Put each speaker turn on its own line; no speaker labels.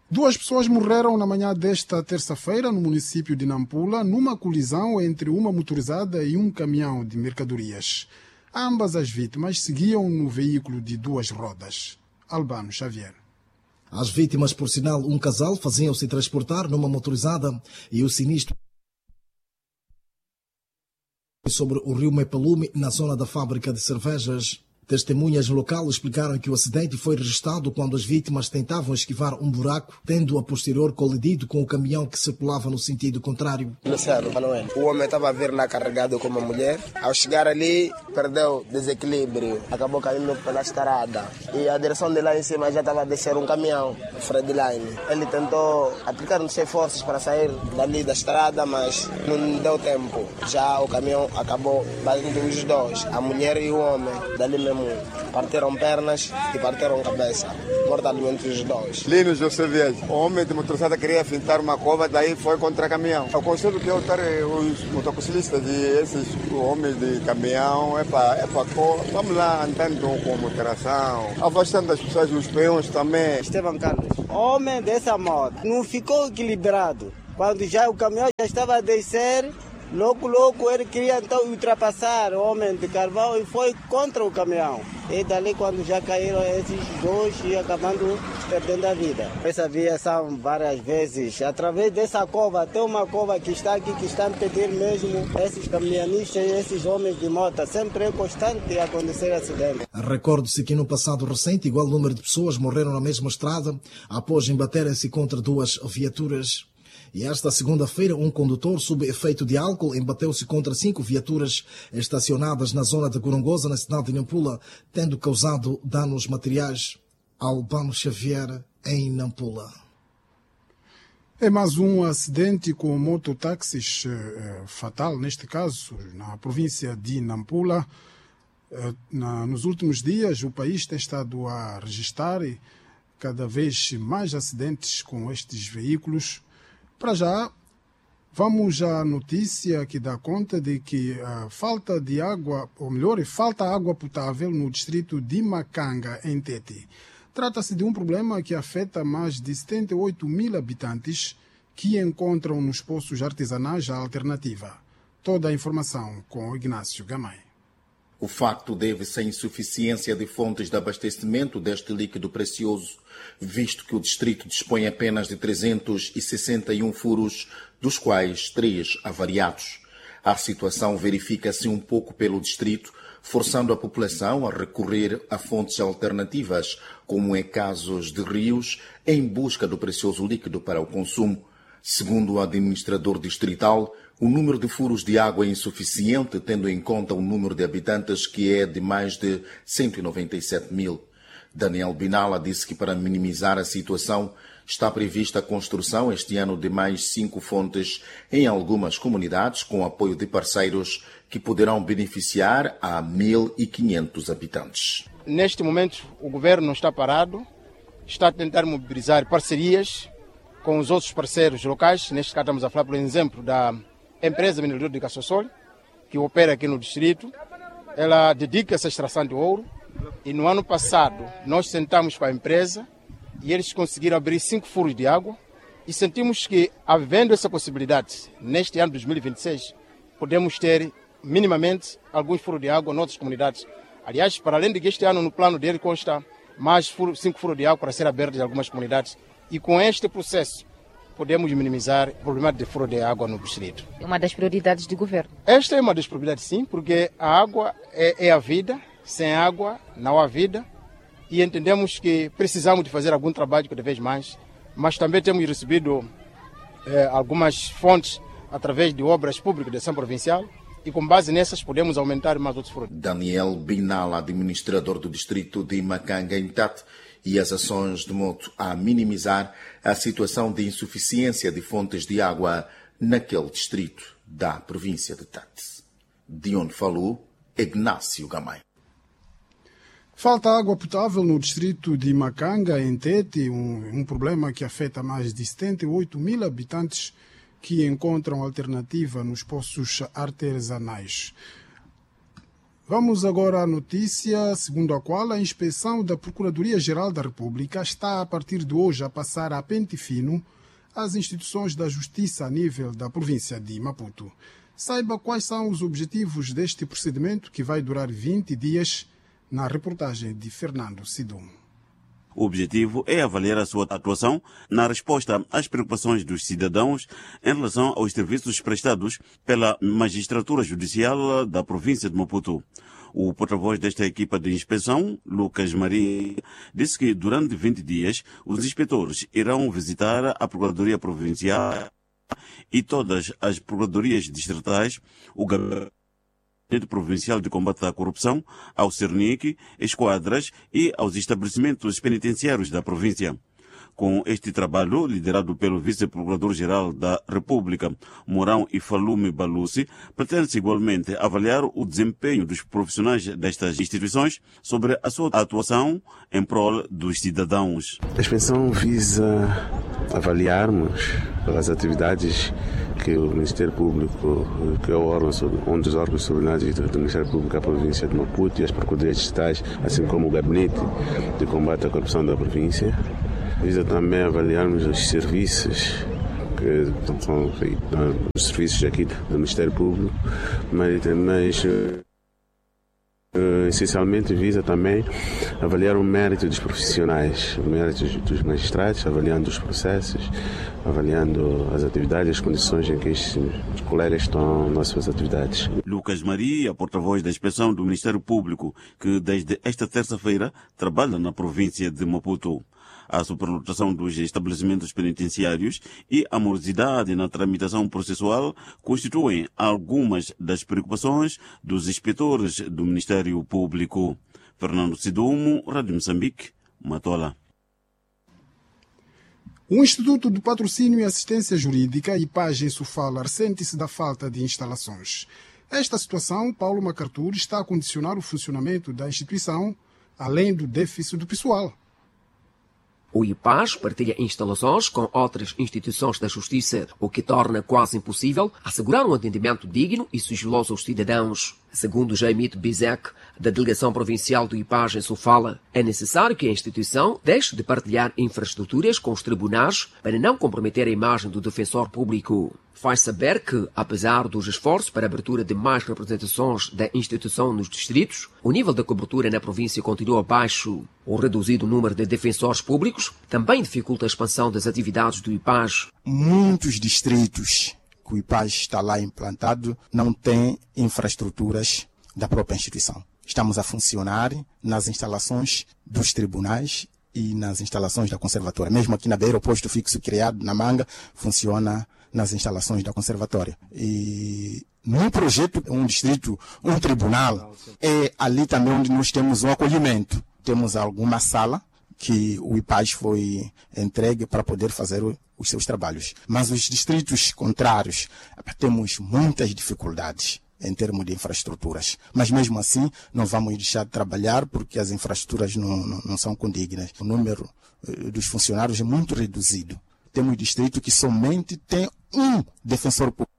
Duas pessoas morreram na manhã desta terça-feira no município de Nampula numa colisão entre uma motorizada e um caminhão de mercadorias. Ambas as vítimas seguiam no veículo de duas rodas. Albano Xavier.
As vítimas, por sinal, um casal, faziam-se transportar numa motorizada e o sinistro sobre o rio Mepalume, na zona da fábrica de cervejas. Testemunhas no local explicaram que o acidente foi registrado quando as vítimas tentavam esquivar um buraco, tendo a posterior colidido com o caminhão que circulava no sentido contrário.
Luciano Manuel. O homem estava a vir lá carregado com uma mulher. Ao chegar ali, perdeu desequilíbrio. Acabou caindo pela estrada. E a direção de lá em cima já estava a descer um caminhão, Fredline. Ele tentou aplicar nos seus forças para sair dali da estrada, mas não deu tempo. Já o caminhão acabou batendo os dois, a mulher e o homem. Dali mesmo partiram pernas e partiram cabeça, mortalmente os dois.
Lino José Vieira, o homem de motorizada queria fintar uma cova, daí foi contra caminhão. Eu conselho que eu estar os motociclistas e esses homens de caminhão, vamos lá andando com moderação, afastando as pessoas, os peões também.
Esteban Carlos, homem dessa moto, não ficou equilibrado. Quando já o caminhão já estava a descer, logo ele queria então ultrapassar o homem de carvão e foi contra o caminhão. E dali quando já caíram esses dois e acabando perdendo a vida. Essa via são várias vezes. Através dessa cova, tem uma cova que está aqui, que está a impedir mesmo esses caminhonistas e esses homens de moto. Sempre é constante acontecer acidente.
Recorde-se que no passado recente, igual número de pessoas morreram na mesma estrada após embaterem-se contra duas viaturas. E esta segunda-feira, um condutor sob efeito de álcool embateu-se contra 5 viaturas estacionadas na zona de Gorongosa, na cidade de Nampula, tendo causado danos materiais. Albano Xavier, em Nampula.
É mais um acidente com mototáxis fatal, neste caso, na província de Nampula. Nos últimos dias, o país tem estado a registrar cada vez mais acidentes com estes veículos. Para já, vamos à notícia que dá conta de que a falta de água, ou melhor, falta água potável no distrito de Macanga, em Tete. Trata-se de um problema que afeta mais de 78 mil habitantes que encontram nos poços artesanais a alternativa. Toda a informação com Ignácio Gamay.
O facto deve-se à insuficiência de fontes de abastecimento deste líquido precioso, visto que o distrito dispõe apenas de 361 furos, dos quais 3 avariados. A situação verifica-se um pouco pelo distrito, forçando a população a recorrer a fontes alternativas, como em casos de rios, em busca do precioso líquido para o consumo. Segundo o administrador distrital, o número de furos de água é insuficiente, tendo em conta o número de habitantes, que é de mais de 197 mil. Daniel Binala disse que, para minimizar a situação, está prevista a construção este ano de mais 5 fontes em algumas comunidades, com apoio de parceiros que poderão beneficiar a 1.500 habitantes.
Neste momento, o governo não está parado, está a tentar mobilizar parcerias com os outros parceiros locais. Neste caso, estamos a falar, por exemplo, da empresa mineradora de Caçossol, que opera aqui no distrito. Ela dedica-se à extração de ouro. E no ano passado, nós sentamos com a empresa e eles conseguiram abrir 5 furos de água. E sentimos que, havendo essa possibilidade, neste ano de 2026, podemos ter minimamente alguns furos de água em outras comunidades. Aliás, para além de que este ano, no plano dele, consta mais 5 furos de água para ser abertos em algumas comunidades. E com este processo, podemos minimizar o problema de furo de água no distrito.
É uma das prioridades do governo?
Esta é uma das prioridades, sim, porque a água é a vida. Sem água não há vida. E entendemos que precisamos de fazer algum trabalho cada vez mais. Mas também temos recebido algumas fontes através de obras públicas da ação provincial. E com base nessas podemos aumentar mais outros furos.
Daniel Binala, administrador do distrito de Macanga, em Tete, e as ações de modo a minimizar a situação de insuficiência de fontes de água naquele distrito da província de Tete. De onde falou Ignácio Gamay.
Falta água potável no distrito de Macanga, em Tete, um problema que afeta mais de 78 mil habitantes que encontram alternativa nos poços artesanais. Vamos agora à notícia segundo a qual a inspeção da Procuradoria-Geral da República está a partir de hoje a passar a pente fino às instituições da Justiça a nível da província de Maputo. Saiba quais são os objetivos deste procedimento que vai durar 20 dias na reportagem de Fernando Sidum.
O objetivo é avaliar a sua atuação na resposta às preocupações dos cidadãos em relação aos serviços prestados pela Magistratura Judicial da província de Maputo. O porta-voz desta equipa de inspeção, Lucas Maria, disse que durante 20 dias os inspetores irão visitar a Procuradoria Provincial e todas as Procuradorias Distritais, o Gabinete Provincial de Combate à Corrupção, ao Cernic, esquadras e aos estabelecimentos penitenciários da província. Com este trabalho, liderado pelo Vice-Procurador-Geral da República, Mourão Ifalume Baluci, pretende-se igualmente avaliar o desempenho dos profissionais destas instituições sobre a sua atuação em prol dos cidadãos.
A inspeção visa avaliarmos as atividades que o Ministério Público, que é um dos órgãos subordinados do Ministério Público da província de Maputo e as Procuradorias Distritais, assim como o Gabinete de Combate à Corrupção da província. Visa também avaliarmos os serviços que são os serviços aqui do Ministério Público, mas essencialmente visa também avaliar o mérito dos profissionais, o mérito dos magistrados, avaliando os processos, avaliando as atividades, as condições em que os colegas estão nas suas atividades.
Lucas Maria, porta-voz da inspeção do Ministério Público, que desde esta terça-feira trabalha na província de Maputo. A superlotação dos estabelecimentos penitenciários e a morosidade na tramitação processual constituem algumas das preocupações dos inspetores do Ministério Público. Fernando Sidumo, Rádio Moçambique, Matola.
O Instituto de Patrocínio e Assistência Jurídica, IPAJ em Sofala, ressente-se da falta de instalações. Esta situação, Paulo Macartur, está a condicionar o funcionamento da instituição, além do déficit do pessoal.
O IPAJ partilha instalações com outras instituições da justiça, o que torna quase impossível assegurar um atendimento digno e sigiloso aos cidadãos. Segundo Jaimito Bizek, da Delegação Provincial do IPAJ em Sofala, é necessário que a instituição deixe de partilhar infraestruturas com os tribunais para não comprometer a imagem do defensor público. Faz saber que, apesar dos esforços para a abertura de mais representações da instituição nos distritos, o nível da cobertura na província continua baixo. O reduzido número de defensores públicos também dificulta a expansão das atividades do IPAJ.
Muitos distritos que o IPAJ está lá implantado não têm infraestruturas da própria instituição. Estamos a funcionar nas instalações dos tribunais e nas instalações da conservatória. Mesmo aqui na beira, o posto fixo criado na Manga funciona nas instalações da conservatória. E no projeto, um distrito, um tribunal, é ali também onde nós temos um acolhimento. Temos alguma sala que o IPAJ foi entregue para poder fazer os seus trabalhos. Mas os distritos contrários, temos muitas dificuldades em termos de infraestruturas. Mas mesmo assim, não vamos deixar de trabalhar porque as infraestruturas não são condignas. O número dos funcionários é muito reduzido. Temos distrito que somente tem um defensor público.